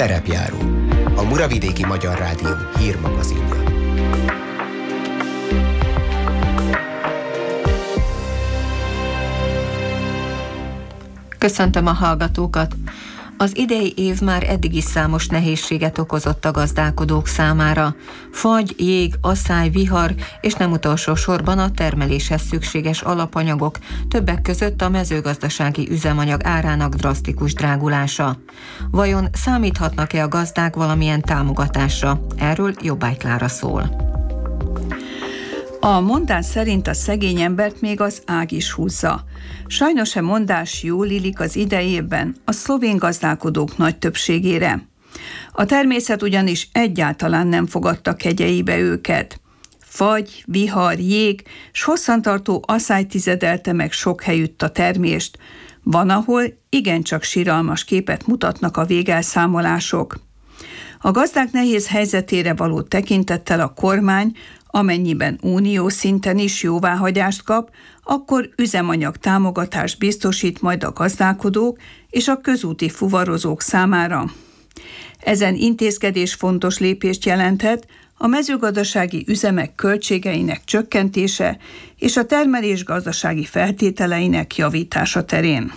Terepjáró, a Muravidéki Magyar Rádió hírmagazinja. Köszöntöm a hallgatókat! Az idei év már eddig is számos nehézséget okozott a gazdálkodók számára. Fagy, jég, asszály, vihar és nem utolsó sorban a termeléshez szükséges alapanyagok, többek között a mezőgazdasági üzemanyag árának drasztikus drágulása. Vajon számíthatnak-e a gazdák valamilyen támogatásra? Erről Jobbágy Klára szól. A mondás szerint a szegény embert még az ág is húzza. Sajnos a mondás jól illik az idejében a szlovén gazdálkodók nagy többségére. A természet ugyanis egyáltalán nem fogadta kegyeibe őket. Fagy, vihar, jég s hosszantartó asszály tizedelte meg sok helyütt a termést. Van, ahol igencsak siralmas képet mutatnak a végelszámolások. A gazdák nehéz helyzetére való tekintettel a kormány, amennyiben uniós szinten is jóváhagyást kap, akkor üzemanyag támogatást biztosít majd a gazdálkodók és a közúti fuvarozók számára. Ezen intézkedés fontos lépést jelenthet a mezőgazdasági üzemek költségeinek csökkentése és a termelés gazdasági feltételeinek javítása terén.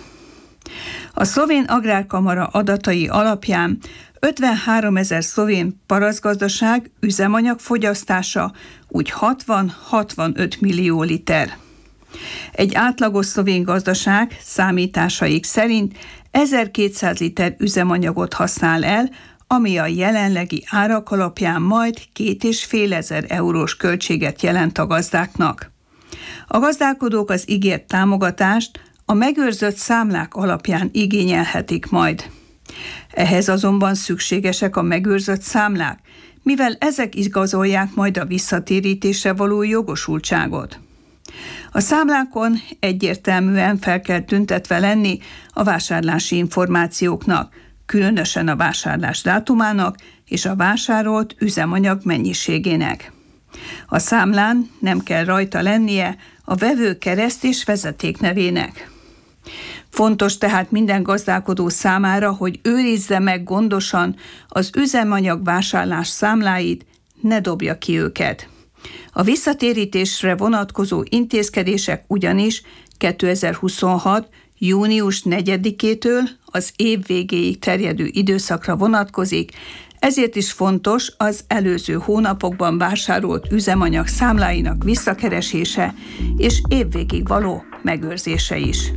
A szlovén agrárkamara adatai alapján 53 000 szlovén parasztgazdaság üzemanyag fogyasztása úgy 60-65 millió liter. Egy átlagos szlovén gazdaság számításaik szerint 1200 liter üzemanyagot használ el, ami a jelenlegi árak alapján majd 2500 eurós költséget jelent a gazdáknak. A gazdálkodók az ígért támogatást a megőrzött számlák alapján igényelhetik majd. Ehhez azonban szükségesek a megőrzött számlák, mivel ezek igazolják majd a visszatérítésre való jogosultságot. A számlákon egyértelműen fel kell tüntetve lenni a vásárlási információknak, különösen a vásárlás dátumának és a vásárolt üzemanyag mennyiségének. A számlán nem kell rajta lennie a vevő kereszt és vezeték nevének. Fontos tehát minden gazdálkodó számára, hogy őrizze meg gondosan az üzemanyag vásárlás számláit, ne dobja ki őket. A visszatérítésre vonatkozó intézkedések ugyanis 2026. június 4-től az év végéig terjedő időszakra vonatkozik, ezért is fontos az előző hónapokban vásárolt üzemanyag számláinak visszakeresése és évvégig való megőrzése is.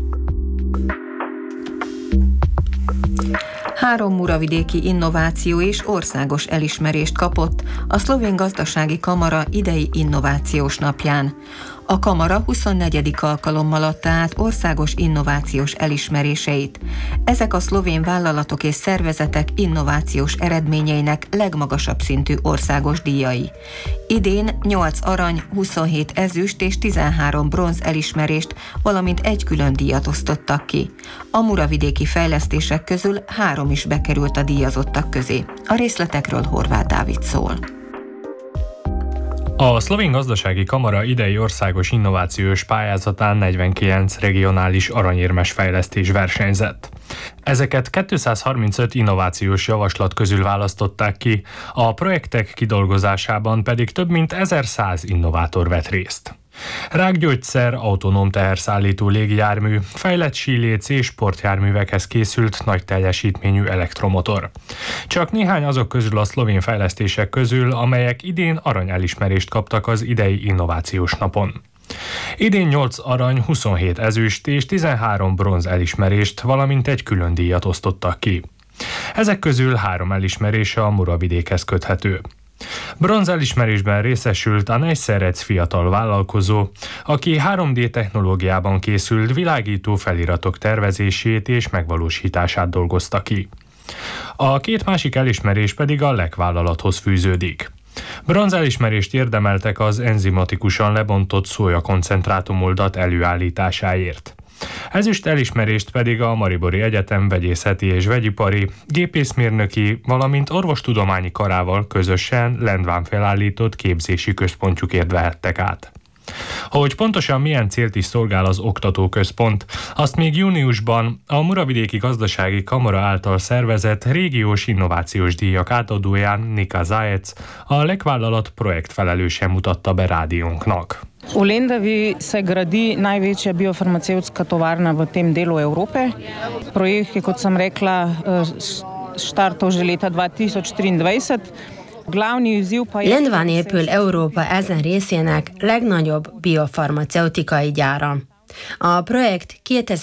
3 muravidéki innováció és országos elismerést kapott a Szlovén Gazdasági Kamara idei innovációs napján. A kamara 24. alkalommal adta át országos innovációs elismeréseit. Ezek a szlovén vállalatok és szervezetek innovációs eredményeinek legmagasabb szintű országos díjai. Idén 8 arany, 27 ezüst és 13 bronz elismerést, valamint egy külön díjat osztottak ki. A muravidéki fejlesztések közül 3 is bekerült a díjazottak közé. A részletekről Horváth Dávid szól. A Szlovén Gazdasági Kamara idei országos innovációs pályázatán 49 regionális aranyérmes fejlesztés versenyzett. Ezeket 235 innovációs javaslat közül választották ki, a projektek kidolgozásában pedig több mint 1100 innovátor vett részt. Rákgyógyszer, autonóm teherszállító légijármű, fejlett síléc és sportjárművekhez készült nagy teljesítményű elektromotor. Csak néhány azok közül a szlovén fejlesztések közül, amelyek idén arany elismerést kaptak az idei innovációs napon. Idén 8 arany, 27 ezüst és 13 bronz elismerést, valamint egy külön díjat osztottak ki. Ezek közül 3 elismerése a Muravidékhez köthető. Bronz elismerésben részesült a Nejszerec fiatal vállalkozó, aki 3D technológiában készült világító feliratok tervezését és megvalósítását dolgozta ki. A 2 másik elismerés pedig a LEK vállalathoz fűződik. Bronz elismerést érdemeltek az enzimatikusan lebontott szójakoncentrátumoldat előállításáért. Ezüst elismerést pedig a Maribori Egyetem vegyészeti és vegyipari, gépészmérnöki, valamint orvostudományi karával közösen Lendván felállított képzési központjukért vehettek át. Hogy pontosan milyen célt is szolgál az oktatóközpont, azt még júniusban a Muravidéki Gazdasági Kamara által szervezett régiós innovációs díjak átadóján Nika Zajec, a lekvállalat projektfelelőse mutatta be rádiónknak. V Lendavi se gradi največja biofarmacevtska tovarna v tem delu Evrope. Projekt je, kot sem rekla, štartov že leta 2023. Lendván épül Európa ezen részének legnagyobb biofarmaceutikai gyára. A projekt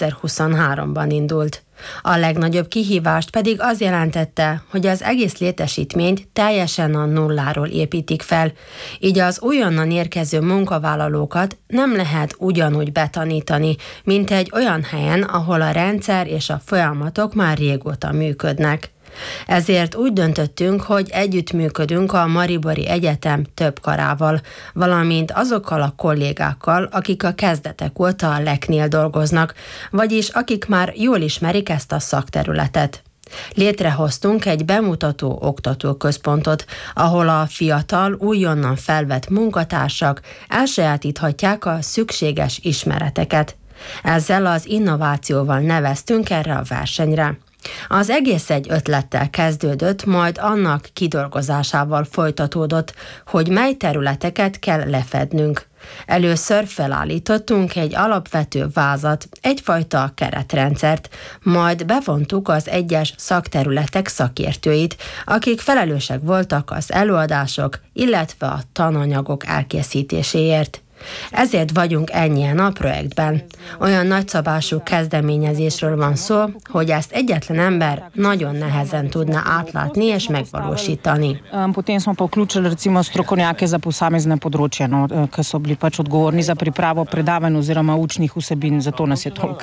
2023-ban indult. A legnagyobb kihívást pedig az jelentette, hogy az egész létesítményt teljesen a nulláról építik fel, így az újonnan érkező munkavállalókat nem lehet ugyanúgy betanítani, mint egy olyan helyen, ahol a rendszer és a folyamatok már régóta működnek. Ezért úgy döntöttünk, hogy együttműködünk a Maribori Egyetem több karával, valamint azokkal a kollégákkal, akik a kezdetek óta a LEK-nél dolgoznak, vagyis akik már jól ismerik ezt a szakterületet. Létrehoztunk egy bemutató oktatóközpontot, ahol a fiatal, újonnan felvett munkatársak elsajátíthatják a szükséges ismereteket. Ezzel az innovációval neveztünk erre a versenyre. Az egész egy ötlettel kezdődött, majd annak kidolgozásával folytatódott, hogy mely területeket kell lefednünk. Először felállítottunk egy alapvető vázat, egyfajta keretrendszert, majd bevontuk az egyes szakterületek szakértőit, akik felelősek voltak az előadások, illetve a tananyagok elkészítéséért. Ezért vagyunk ennyien a projektben. Olyan nagyszabású kezdeményezésről van szó, hogy ezt egyetlen ember nagyon nehezen tudna átlátni és megvalósítani. Potem smo pa vključili recimo strokovnjake za posamezne področja, ki so bili pač odgovorni za pripravo predavanj oziroma učnih vsebin, zato nas je toliko.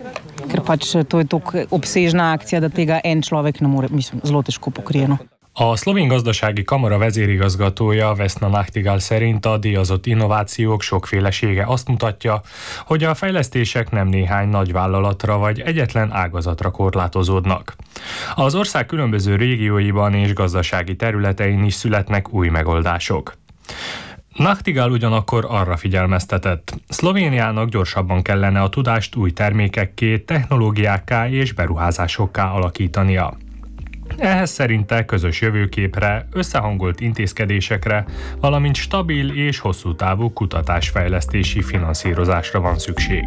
Ker pač to je toliko obsežna akcija, da tega en človek ne more, mislim, zelo težko pokrije. A Szlovén Gazdasági Kamara vezérigazgatója Vesna Nachtigall szerint a díjazott innovációk sokfélesége azt mutatja, hogy a fejlesztések nem néhány nagyvállalatra vagy egyetlen ágazatra korlátozódnak. Az ország különböző régióiban és gazdasági területein is születnek új megoldások. Nachtigall ugyanakkor arra figyelmeztetett, Szlovéniának gyorsabban kellene a tudást új termékekké, technológiákká és beruházásokká alakítania. Ehhez szerinte közös jövőképre, összehangolt intézkedésekre, valamint stabil és hosszú távú kutatásfejlesztési finanszírozásra van szükség.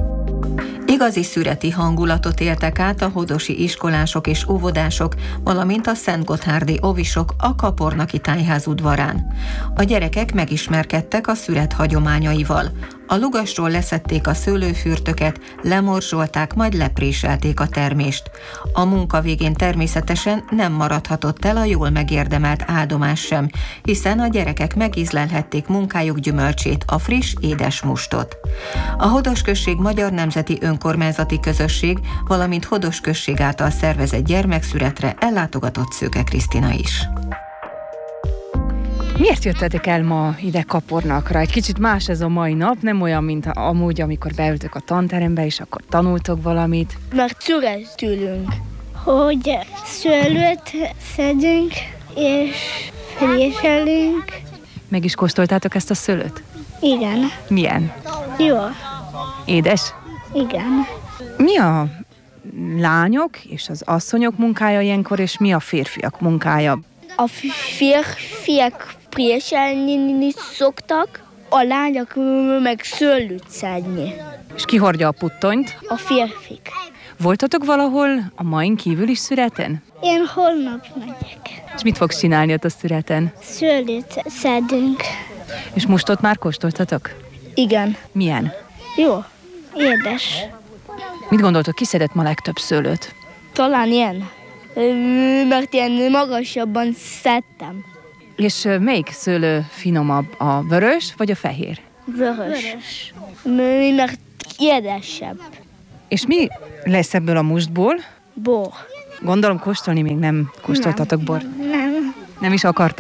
Igazi szüreti hangulatot éltek át a hodosi iskolások és óvodások, valamint a Szentgotthárdi ovisok a Kapornaki tájház udvarán. A gyerekek megismerkedtek a szüret hagyományaival. A lugasról leszedték a szőlőfürtöket, lemorzsolták, majd lepréselték a termést. A munka végén természetesen nem maradhatott el a jól megérdemelt áldomás sem, hiszen a gyerekek megízlelhették munkájuk gyümölcsét, a friss, édes mustot. A Hodos község Magyar Nemzeti Önkormányzati Közösség, valamint Hodos község által szervezett gyermekszüretre ellátogatott Szőke Krisztina is. Miért jöttetek el ma ide Kapornakra? Egy kicsit más ez a mai nap, nem olyan, mint amúgy, amikor beültök a tanterembe, és akkor tanultok valamit. Mert szüret tőlünk, hogy szőlőt szedünk, és fréselünk. Meg is kóstoltátok ezt a szőlőt? Igen. Milyen? Jó. Édes? Igen. Mi a lányok és az asszonyok munkája ilyenkor, és mi a férfiak munkája? A férfiak préselni szoktak, a lányok meg szőlőt szedni. És ki hordja a puttonyt? A férfik. Voltatok valahol a main kívül is szüreten? Én holnap megyek. És mit fogsz csinálni ott a szüreten? Szőlőt szedünk. És mustot már kóstoltatok? Igen. Milyen? Jó. Édes. Mit gondoltok, ki szedett ma legtöbb szőlőt? Talán ilyen. Mert ilyen magasabban szedtem. És melyik szőlő finomabb, a vörös vagy a fehér? Vörös. Mert édesebb. És mi lesz ebből a mustból? Bor. Gondolom kóstolni még nem kóstoltatok bort. Nem. Nem is akartok?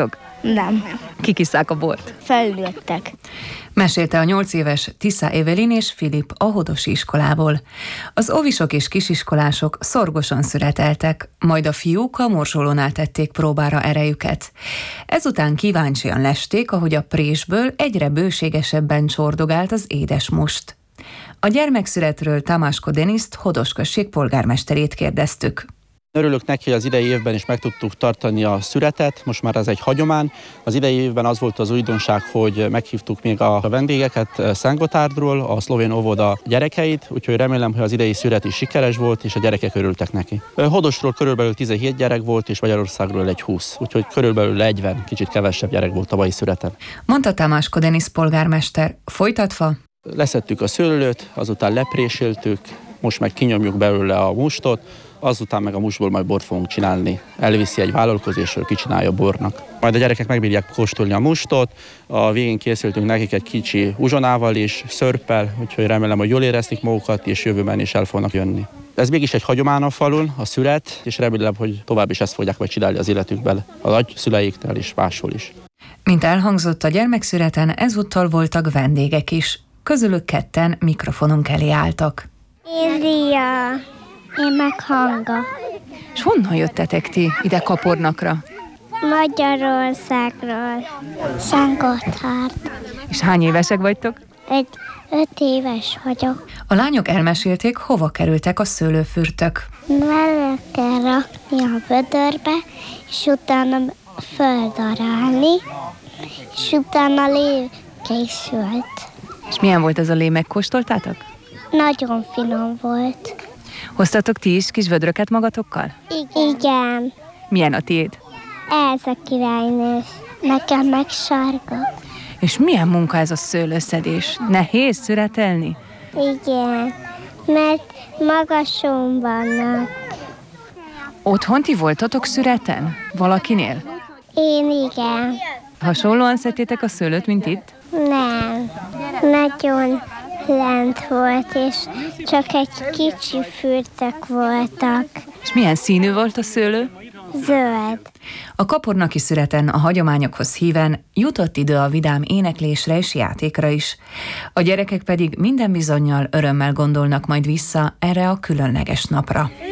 Nem. Kik isszák a bort? Felnőttek. Mesélte a 8 éves Tisza Evelin és Filip a Hodosi iskolából. Az óvisok és kisiskolások szorgosan szüreteltek, majd a fiúk a morzsolónál tették próbára erejüket. Ezután kíváncsian lesték, ahogy a présből egyre bőségesebben csordogált az édes must. A gyermekszüretről Tamásko Deniszt, Hodos község polgármesterét kérdeztük. Örülök neki, hogy az idei évben is meg tudtuk tartani a szüretet, most már ez egy hagyomány. Az idei évben az volt az újdonság, hogy meghívtuk még a vendégeket Szentgotárdról, a szlovén óvoda gyerekeit, úgyhogy remélem, hogy az idei szüret is sikeres volt, és a gyerekek örültek neki. Hodosról körülbelül 17 gyerek volt, és Magyarországról egy 20, úgyhogy körülbelül 40, kicsit kevesebb gyerek volt tavalyi szüreten. Mondta Tamásko Denisz polgármester, folytatva. Leszettük a szőlőt, azután lepréséltük, most meg kinyomjuk belőle a mustot, azután meg a mustból majd bort fogunk csinálni. Elviszi egy vállalkozó, és kicsinálja bornak. Majd a gyerekek megbírják kóstolni a mustot, a végén készültünk nekik egy kicsi uzsonával is, szörppel, úgyhogy remélem, hogy jól érezték magukat, és jövőben is el fognak jönni. Ez mégis egy hagyomány a falun, a szüret, és remélem, hogy tovább is ezt fogják majd csinálni az életükben, a nagyszüleiknél és máshol is. Mint elhangzott a gyermekszüreten, ezúttal voltak vendégek is. Közülük ketten mikrofonunk elé álltak. Én Ria. Én meg Hanga. És honnan jöttetek ti ide Kapornakra? Magyarországról. Szentgotthárd. És hány évesek vagytok? 5 éves vagyok. A lányok elmesélték, hova kerültek a szőlőfürtök. Bele kell rakni a vödörbe, és utána földarálni, és utána lé készült. És milyen volt ez a lé, megkóstoltátok? Nagyon finom volt. Hoztatok ti is kis vödröket magatokkal? Igen. Milyen a tiéd? Ez a királynő. Nekem meg sárga. És milyen munka ez a szőlőszedés? Nehéz szüretelni? Igen, mert magason vannak. Otthon ti voltatok szüreten? Valakinél? Én igen. Hasonlóan szedtétek a szőlőt, mint itt? Nem. Nagyon lent volt, és csak egy kicsi fürtök voltak. És milyen színű volt a szőlő? Zöld. A kapornaki szüreten a hagyományokhoz híven jutott idő a vidám éneklésre és játékra is. A gyerekek pedig minden bizonnyal örömmel gondolnak majd vissza erre a különleges napra.